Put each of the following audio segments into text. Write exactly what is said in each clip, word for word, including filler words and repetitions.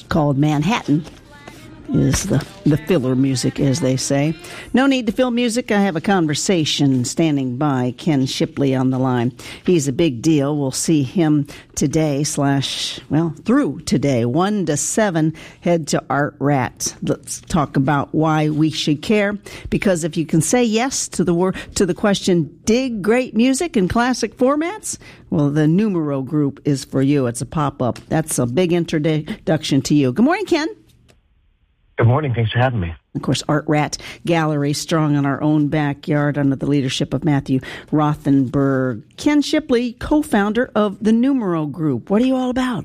called Manhattan is the, the filler music, as they say. No need to fill music. I have a conversation standing by. Ken Shipley on the line. He's a big deal. We'll see him today slash, well, through today. One to seven, head to Art Rat. Let's talk about why we should care. Because if you can say yes to the word, to the question, dig great music in classic formats, well, the Numero Group is for you. It's a pop-up. That's a big introduction to you. Good morning, Ken. Good morning. Thanks for having me. Of course, Art Rat Gallery, strong in our own backyard under the leadership of Matthew Rothenberg. Ken Shipley, co-founder of the Numero Group. What are you all about?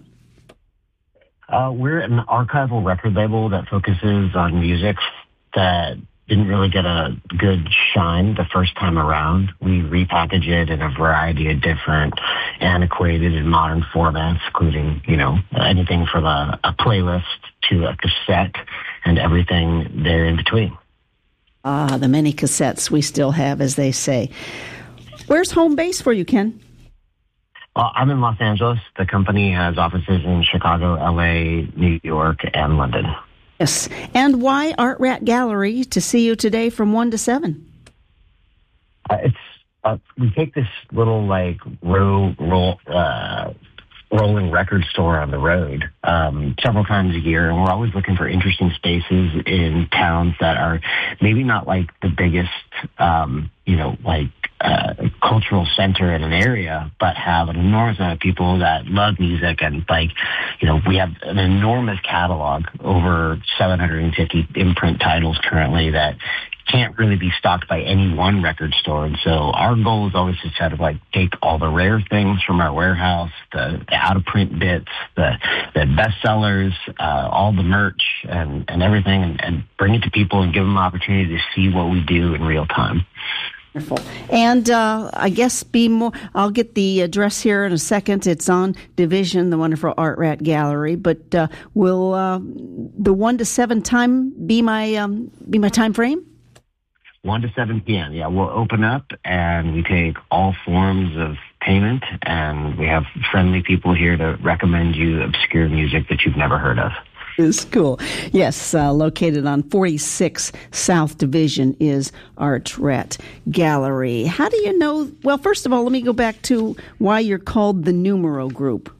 Uh, we're an archival record label that focuses on music that didn't really get a good shine the first time around. We repackage it in a variety of different antiquated and modern formats, including, you know, anything from a, a playlist to a cassette and everything there in between. Ah, the many cassettes we still have, as they say. Where's home base for you, Ken? Uh, I'm in Los Angeles. The company has offices in Chicago, L A, New York, and London. Yes. And why Art Rat Gallery to see you today from one to seven? Uh, it's uh, we take this little like row roll uh, rolling record store on the road um, several times a year, and we're always looking for interesting spaces in towns that are maybe not like the biggest, um, you know, like uh, cultural center in an area, but have an enormous amount of people that love music. And like, you know, we have an enormous catalog, over seven hundred fifty imprint titles currently that can't really be stocked by any one record store. And so our goal is always to try to like take all the rare things from our warehouse, the, the out of print bits, the, the bestsellers, uh, all the merch and, and everything, and, and bring it to people and give them an opportunity to see what we do in real time. Wonderful. And uh, I guess be more. I'll get the address here in a second. It's on Division, the wonderful Art Rat Gallery. But uh, will uh, the one to seven time be my um, be my time frame? one to seven p.m. Yeah, we'll open up and we take all forms of payment, and we have friendly people here to recommend you obscure music that you've never heard of. Is cool. Yes, uh, located on forty-six South Division is Art Rat Gallery. How do you know? Well, first of all, let me go back to why you're called the Numero Group.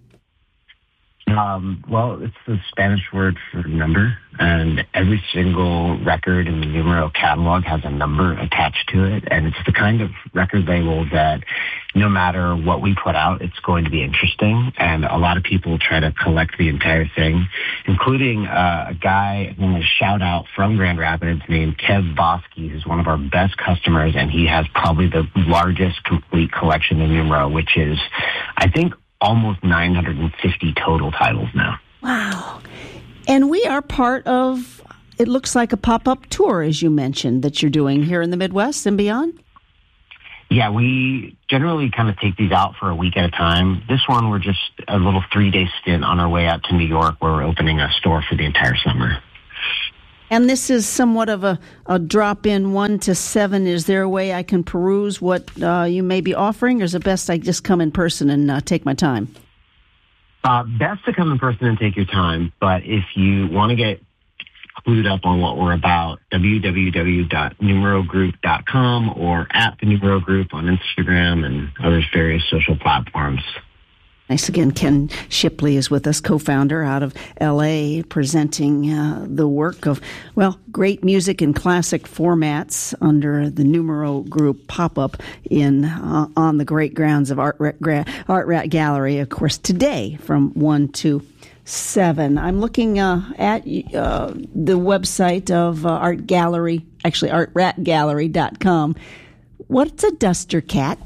Um, well, it's the Spanish word for number, and every single record in the Numero catalog has a number attached to it, and it's the kind of record label that no matter what we put out, it's going to be interesting, and a lot of people try to collect the entire thing, including uh, a guy, I'm going to shout out from Grand Rapids, named Kev Bosky, who's one of our best customers, and he has probably the largest complete collection of Numero, which is, I think, almost nine hundred fifty total titles now. Wow. And we are part of, it looks like a pop-up tour, as you mentioned, that you're doing here in the Midwest and beyond? Yeah, we generally kind of take these out for a week at a time. This one, we're just a little three-day stint on our way out to New York, where we're opening a store for the entire summer. And this is somewhat of a, a drop-in one to seven. Is there a way I can peruse what uh, you may be offering, or is it best I just come in person and uh, take my time? Uh, best to come in person and take your time, but if you want to get clued up on what we're about, w w w dot numero group dot com or at the Numero Group on Instagram and other various social platforms. Nice. Again, Ken Shipley is with us, co-founder out of L A, presenting uh, the work of, well, great music in classic formats under the Numero Group pop-up in uh, on the great grounds of Art Rat, Art Rat Gallery, of course, today from one to seven. I'm looking uh, at uh, the website of uh, Art Gallery, actually art rat gallery dot com. What's a duster cat?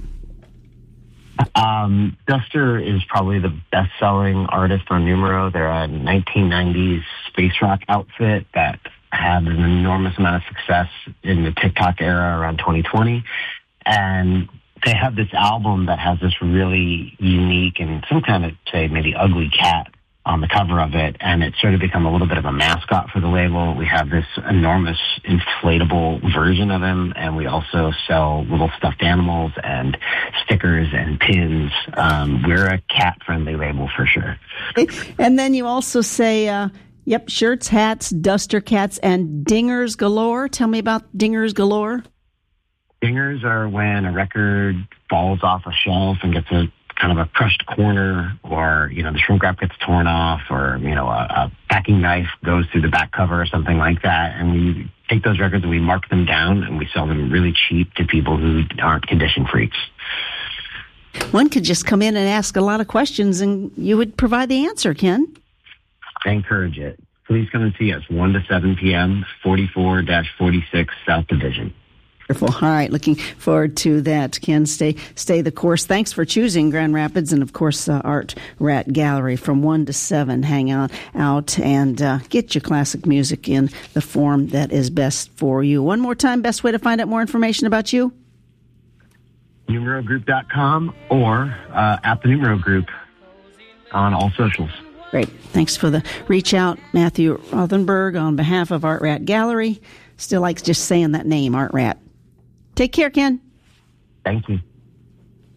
Um, Duster is probably the best-selling artist on Numero. They're a nineteen nineties space rock outfit that had an enormous amount of success in the TikTok era around twenty twenty. And they have this album that has this really unique and some kind of, say, maybe ugly cat on the cover of it, and it's sort of become a little bit of a mascot for the label. We have this enormous inflatable version of him, and we also sell little stuffed animals and stickers and pins. Um, we're a cat-friendly label for sure. And then you also say, uh, yep, shirts, hats, duster cats, and dingers galore. Tell me about dingers galore. Dingers are when a record falls off a shelf and gets a kind of a crushed corner, or, you know, the shrink wrap gets torn off, or, you know, a, a packing knife goes through the back cover or something like that. And we take those records and we mark them down and we sell them really cheap to people who aren't condition freaks. One could just come in and ask a lot of questions and you would provide the answer, Ken. I encourage it. Please come and see us, one to seven p.m., forty-four forty-six South Division. Wonderful. All right, looking forward to that. Ken, stay stay the course. Thanks for choosing Grand Rapids and, of course, uh, Art Rat Gallery from one to seven. Hang out, out and uh, get your classic music in the form that is best for you. One more time, best way to find out more information about you? numero group dot com or uh, at the Numero Group on all socials. Great. Thanks for the reach out, Matthew Rothenberg, on behalf of Art Rat Gallery. Still likes just saying that name, Art Rat. Take care, Ken. Thank you.